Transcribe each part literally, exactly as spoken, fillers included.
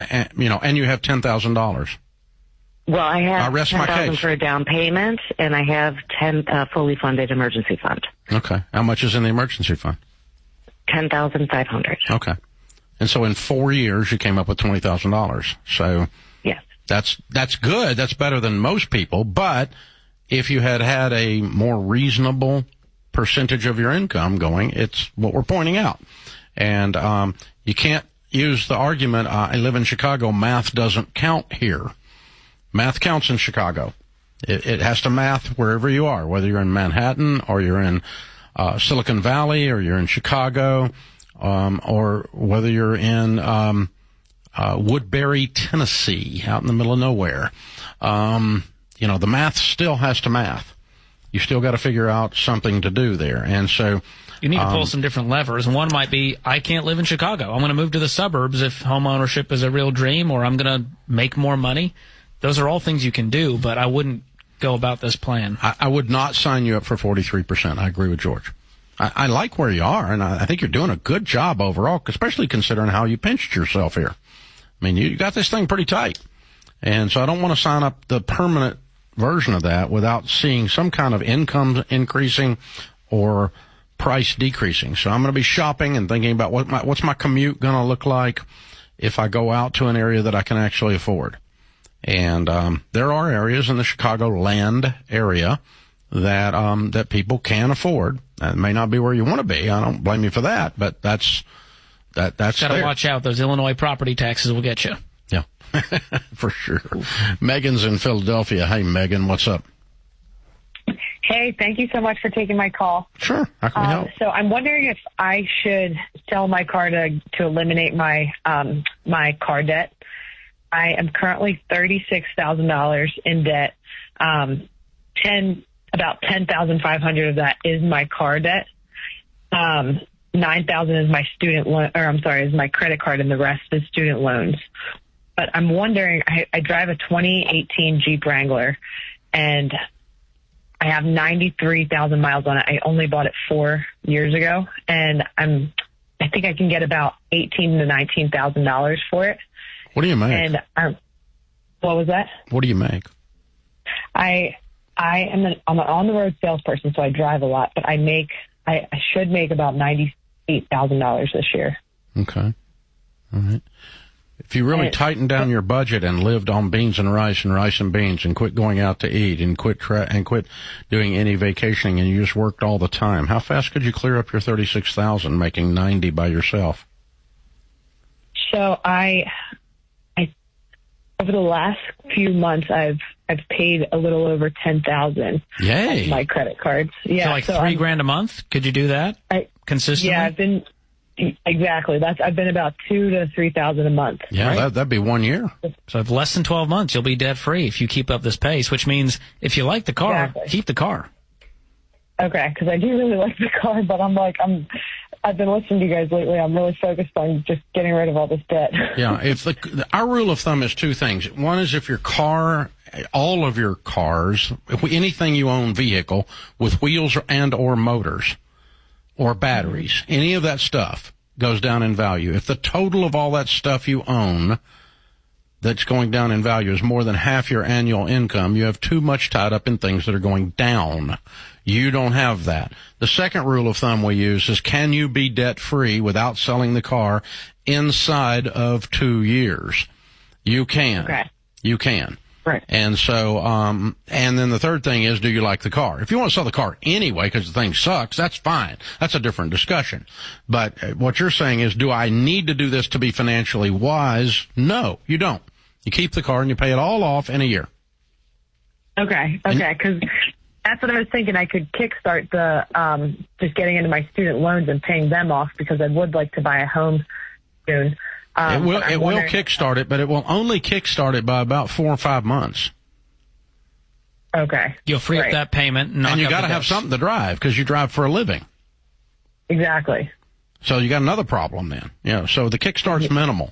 and, you know, and you have ten thousand dollars. Well, I have ten thousand dollars for a down payment, and I have ten uh, fully funded emergency fund. Okay. How much is in the emergency fund? ten thousand five hundred dollars. Okay. And so in four years, you came up with twenty thousand dollars. So yes, that's that's good. That's better than most people. But if you had had a more reasonable percentage of your income going, it's what we're pointing out. And um, you can't use the argument, uh, I live in Chicago, math doesn't count here. Math counts in Chicago. It, it has to math wherever you are, whether you're in Manhattan or you're in uh, Silicon Valley or you're in Chicago, um, or whether you're in um, uh, Woodbury, Tennessee, out in the middle of nowhere. Um, you know, the math still has to math. You still got to figure out something to do there. And so you need to pull um, some different levers. One might be, I can't live in Chicago. I'm going to move to the suburbs if home ownership is a real dream, or I'm going to make more money. Those are all things you can do, but I wouldn't go about this plan. I, I would not sign you up for forty-three percent. I agree with George. I, I like where you are, and I, I think you're doing a good job overall, especially considering how you pinched yourself here. I mean, you, you got this thing pretty tight. And so I don't want to sign up the permanent version of that without seeing some kind of income increasing or price decreasing. So I'm going to be shopping and thinking about what my, what's my commute going to look like if I go out to an area that I can actually afford. And um, there are areas in the Chicagoland area that um, that people can afford. That may not be where you want to be. I don't blame you for that, but that's that that's got to there. watch out. Those Illinois property taxes will get you. Yeah, for sure. Megan's in Philadelphia. Hey, Megan, what's up? Hey, thank you so much for taking my call. Sure, how can we um, help? So I'm wondering if I should sell my car to to eliminate my um, my car debt. I am currently thirty-six thousand dollars in debt. Um, ten, about ten thousand five hundred of that is my car debt. Um, nine thousand is my student loan, or I'm sorry, is my credit card, and the rest is student loans. But I'm wondering, I, I drive a twenty eighteen Jeep Wrangler, and I have ninety-three thousand miles on it. I only bought it four years ago, and I'm, I think I can get about eighteen to nineteen thousand dollars for it. What do you make? And um, what was that? What do you make? I I am an I'm an on the road salesperson, so I drive a lot. But I make I, I should make about ninety eight thousand dollars this year. Okay, all right. If you really and, tightened down your budget and lived on beans and rice and rice and beans and quit going out to eat and quit tra- and quit doing any vacationing and you just worked all the time, how fast could you clear up your thirty six thousand, making ninety by yourself? So I. Over the last few months, I've I've paid a little over ten thousand. Yay! On my credit cards. Yeah, so like so 3 I'm, grand a month. Could you do that? I, consistently? Yeah, I've been exactly. That's I've been about two to three thousand a month. Yeah, right? that, that'd be one year. So less than twelve months, you'll be debt free if you keep up this pace. Which means if you like the car, Exactly. keep the car. Okay, because I do really like the car, but I'm like I'm. I've been listening to you guys lately. I'm really focused on just getting rid of all this debt. Yeah, if the, our rule of thumb is two things. One is if your car, all of your cars, if we, anything you own vehicle with wheels and or motors or batteries, mm-hmm. any of that stuff goes down in value. If the total of all that stuff you own that's going down in value is more than half your annual income, you have too much tied up in things that are going down. You don't have that. The second rule of thumb we use is, can you be debt-free without selling the car inside of two years? You can. Okay. You can. Right. And so, um, and then the third thing is, do you like the car? If you want to sell the car anyway because the thing sucks, that's fine. That's a different discussion. But what you're saying is, do I need to do this to be financially wise? No, you don't. You keep the car and you pay it all off in a year. Okay. Okay. Because that's what I was thinking. I could kickstart the um, just getting into my student loans and paying them off, because I would like to buy a home soon. Um, it will, it will kickstart it, but it will only kickstart it by about four or five months. Okay. You'll free right. up that payment. And, and you got to have something to drive because you drive for a living. Exactly. So you got another problem then. Yeah. So the kickstart's minimal.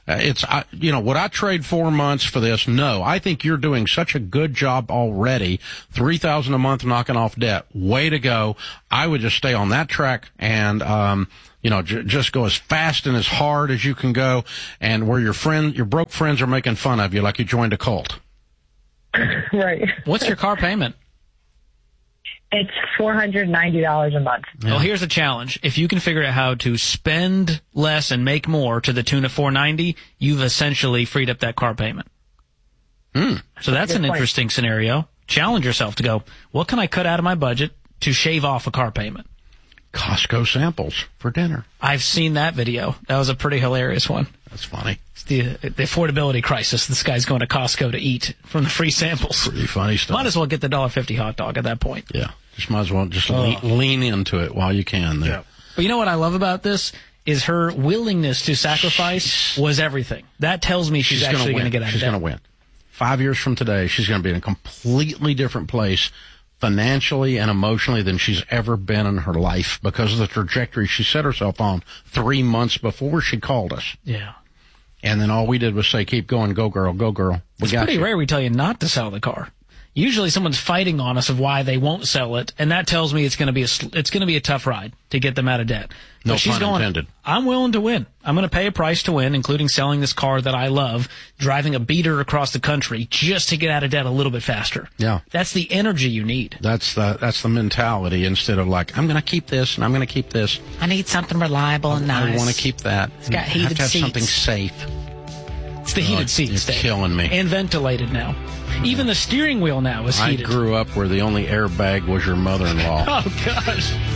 Uh, it's, I, you know, would I trade four months for this? No. I think you're doing such a good job already. three thousand dollars a month knocking off debt. Way to go. I would just stay on that track and, um, you know, j- just go as fast and as hard as you can go. And where your friend, your broke friends are making fun of you like you joined a cult. Right. What's your car payment? It's four hundred ninety dollars a month. Yeah. Well, here's the challenge. If you can figure out how to spend less and make more to the tune of four hundred ninety dollars, you've essentially freed up that car payment. Mm. So that's Good an point. interesting scenario. Challenge yourself to go, what can I cut out of my budget to shave off a car payment? Costco samples for dinner. I've seen that video. That was a pretty hilarious one. That's funny. It's the, the affordability crisis. This guy's going to Costco to eat from the free samples. Pretty funny stuff. Might as well get the one dollar fifty hot dog at that point. Yeah. Just might as well just Oh. lean, lean into it while you can there. Yeah. But you know what I love about this is her willingness to sacrifice was everything. That tells me she's, She's actually going to get out She's of debt. going to win. Five years from today, she's going to be in a completely different place financially and emotionally than she's ever been in her life because of the trajectory she set herself on three months before she called us. Yeah. And then all we did was say, keep going, go girl, go girl. We It's got pretty you. rare we tell you not to sell the car. Usually someone's fighting on us of why they won't sell it, and that tells me it's going to be a sl- it's going to be a tough ride to get them out of debt. No But she's pun going, intended. I'm willing to win. I'm going to pay a price to win, including selling this car that I love, driving a beater across the country just to get out of debt a little bit faster. Yeah. That's the energy you need. That's the, that's the mentality instead of like, I'm going to keep this and I'm going to keep this. I need something reliable and nice. I want to keep that. It's got I have heated to have seats. something safe. It's the heated Oh, seats. you're Dave. killing me. And ventilated now. Even the steering wheel now is I heated. grew up where the only airbag was your mother-in-law. Oh, gosh.